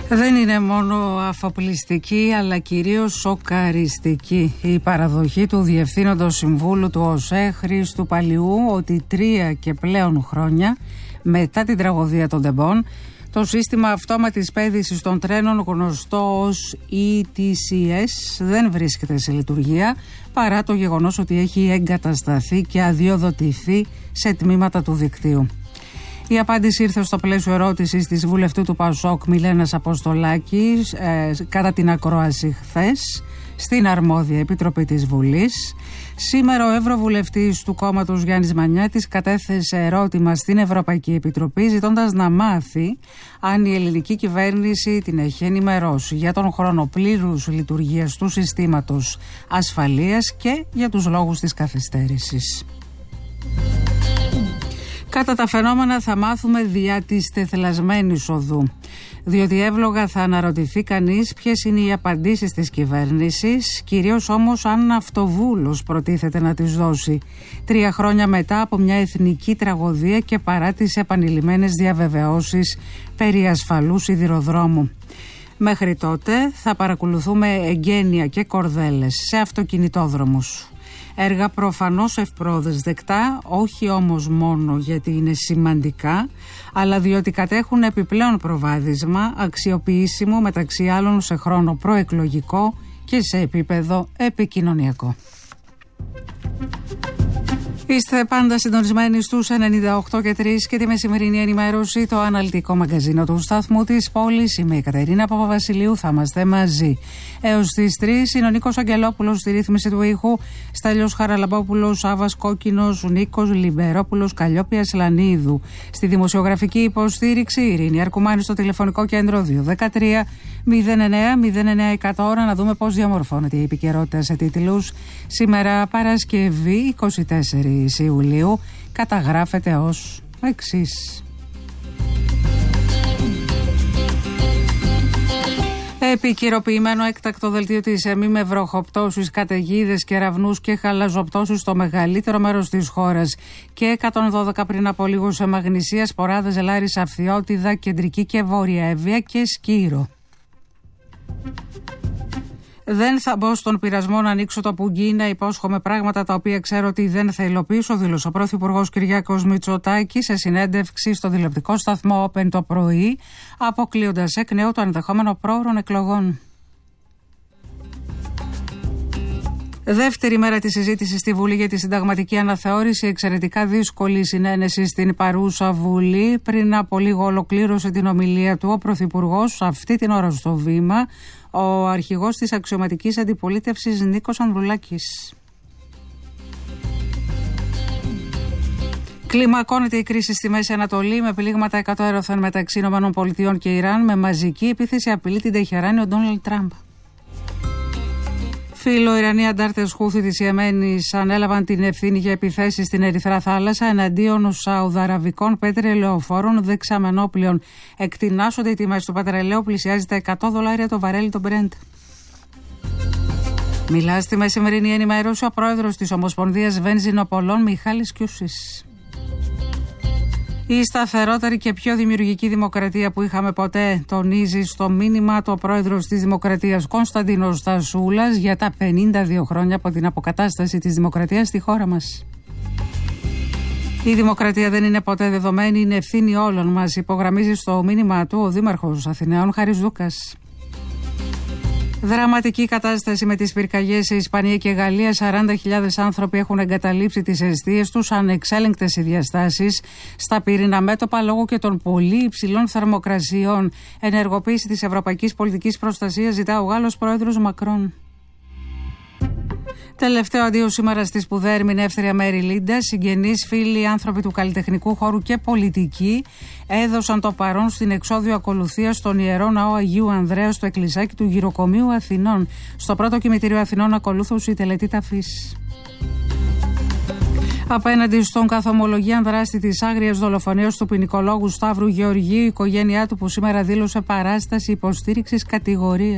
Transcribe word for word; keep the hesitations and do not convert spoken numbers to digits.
Δεν είναι μόνο αφοπλιστική αλλά κυρίως σοκαριστική η παραδοχή του Διευθύνοντος Συμβούλου του ΟΣΕ Χρήστου Παλιού ότι τρία και πλέον χρόνια μετά την τραγωδία των Τεμπών το σύστημα αυτόματης πέδησης των τρένων, γνωστό ως ι τι σι ες, δεν βρίσκεται σε λειτουργία παρά το γεγονός ότι έχει εγκατασταθεί και αδειοδοτηθεί σε τμήματα του δικτύου. Η απάντηση ήρθε στο πλαίσιο ερώτησης της βουλευτού του ΠΑΣΟΚ Μιλένας Αποστολάκης ε, κατά την ακρόαση χθες στην αρμόδια Επιτροπή της Βουλής. Σήμερα ο Ευρωβουλευτής του κόμματος Γιάννης Μανιάτης κατέθεσε ερώτημα στην Ευρωπαϊκή Επιτροπή ζητώντας να μάθει αν η ελληνική κυβέρνηση την έχει ενημερώσει για τον χρόνο πλήρους λειτουργίας του συστήματος ασφαλείας και για τους λόγους της καθυστέρησης. Κατά τα φαινόμενα θα μάθουμε διά της τεθλασμένης οδού, διότι εύλογα θα αναρωτηθεί κανείς ποιες είναι οι απαντήσεις της κυβέρνησης, κυρίως όμως αν αυτοβούλος προτίθεται να τις δώσει, τρία χρόνια μετά από μια εθνική τραγωδία και παρά τις επανειλημμένες διαβεβαιώσεις περί ασφαλούς σιδηροδρόμου. Μέχρι τότε θα παρακολουθούμε εγγένεια και κορδέλες σε αυτοκινητόδρομους. Έργα προφανώς ευπρόσδεκτα, όχι όμως μόνο γιατί είναι σημαντικά, αλλά διότι κατέχουν επιπλέον προβάδισμα αξιοποιήσιμο μεταξύ άλλων σε χρόνο προεκλογικό και σε επίπεδο επικοινωνιακό. Είστε πάντα συντονισμένοι στους ενενήντα οκτώ και τρία και τη μεσημερινή ενημέρωση, το αναλυτικό μαγκαζίνο του σταθμού της πόλης. Είμαι η Κατερίνα Παπαβασιλείου, θα είμαστε μαζί έως τις τρεις. Είναι ο Νίκος Αγγελόπουλος στη ρύθμιση του ήχου, Στέλιος Χαραλαμπόπουλος, Άβας Κόκκινος, Νίκος Λιμπερόπουλος, Καλλιόπιας Λανίδου. Στη δημοσιογραφική υποστήριξη, Ειρήνη Αρκουμάνη στο τηλεφωνικό κέντρο δύο ένα τρία μηδέν εννέα μηδέν εννέα εκατό. Ώρα να δούμε πώς διαμορφώνεται η επικαιρότητα σε τίτλους. Σήμερα Παρασκευή είκοσι τέσσερις Ιουλίου καταγράφεται ως εξής. Επικυροποιημένο έκτακτο δελτίο της ΕΜΗ με βροχοπτώσεις, καταιγίδες, κεραυνούς και χαλαζοπτώσεις στο μεγαλύτερο μέρος της χώρας και εκατόν δώδεκα πριν από λίγο σε Μαγνησία, Σποράδες, Λάρης, Αυθιώτιδα, Κεντρική και Βόρεια Εύβοια και Σκύρο. Δεν θα μπω στον πειρασμό να ανοίξω το πουγγί, να υπόσχομαι πράγματα τα οποία ξέρω ότι δεν θα υλοποιήσω, δήλωσε ο Πρωθυπουργός Κυριάκος Μητσοτάκης σε συνέντευξη στο τηλεοπτικό σταθμό Open το πρωί, αποκλείοντας εκ νέου το ενδεχόμενο πρόωρων εκλογών. Δεύτερη μέρα της συζήτησης στη Βουλή για τη συνταγματική αναθεώρηση, εξαιρετικά δύσκολη συνένεση στην παρούσα Βουλή. Πριν από λίγο ολοκλήρωσε την ομιλία του ο Πρωθυπουργός, αυτή την ώρα στο βήμα, ο αρχηγός της αξιωματικής αντιπολίτευσης Νίκος Ανδρουλάκης. Κλιμακώνεται η κρίση στη Μέση Ανατολή με πλήγματα εκατέρωθεν μεταξύ ΗΠΑ και Ιράν, με μαζική επίθεση απειλεί την Τεχεράνη ο Ντόναλντ Τραμπ. Φιλοϊρανοί αντάρτες Χούθη της Ιεμένης ανέλαβαν την ευθύνη για επιθέσεις στην Ερυθρά Θάλασσα εναντίον σαουδαραβικών πετρελαιοφόρων δεξαμενόπλων. Εκτινάσσονται οι τιμές του πετρελαίου, πλησιάζει τα εκατό δολάρια το βαρέλι το Brent. Μιλά στη μεσημερινή ενημέρωση ο πρόεδρος της Ομοσπονδίας Βενζινοπολών Μιχάλης Κιούσης. Η σταθερότερη και πιο δημιουργική δημοκρατία που είχαμε ποτέ, τονίζει στο μήνυμα του ο πρόεδρος της Δημοκρατίας Κωνσταντίνος Στασούλας για τα πενήντα δύο χρόνια από την αποκατάσταση της δημοκρατίας στη χώρα μας. Η δημοκρατία δεν είναι ποτέ δεδομένη, είναι ευθύνη όλων μας, υπογραμμίζει στο μήνυμα του ο Δήμαρχος Αθηναίων Χάρης Δούκας. Δραματική κατάσταση με τις πυρκαγιές σε Ισπανία και Γαλλία. σαράντα χιλιάδες άνθρωποι έχουν εγκαταλείψει τις εστίες τους, ανεξέλεγκτες οι διαστάσεις στα πυρήνα μέτωπα λόγω και των πολύ υψηλών θερμοκρασιών. Ενεργοποίηση της Ευρωπαϊκής Πολιτικής Προστασίας ζητά ο Γάλλος Πρόεδρος Μακρόν. Τελευταίο αντίο σήμερα στη σπουδαία ερμηνεύτρια Μέρι Λίντα. Συγγενείς, φίλοι, άνθρωποι του καλλιτεχνικού χώρου και πολιτικοί έδωσαν το παρόν στην εξώδιο ακολουθία στον Ιερό Ναό Αγίου Ανδρέα στο εκκλησάκι του Γυροκομείου Αθηνών. Στο πρώτο κημητήριο Αθηνών ακολούθησε η τελετή ταφής. Απέναντι στον καθομολογία δράστη της άγριας δολοφονίας του ποινικολόγου Σταύρου Γεωργίου, η οικογένειά του που σήμερα δήλωσε παράσταση υποστήριξης κατηγορίας.